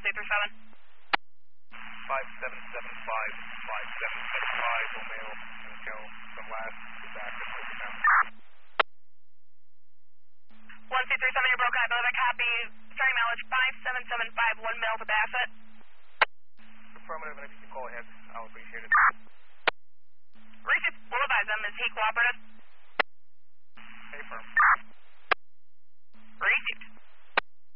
1237. 5775, O'Mail, Go from last to back to now. 1237, you're broken. I believe I copy. Starting mileage 5775, 1 mil to Bassett. Affirmative, and if you can call ahead, I'll appreciate it. Receive, we'll advise them. Is he cooperative?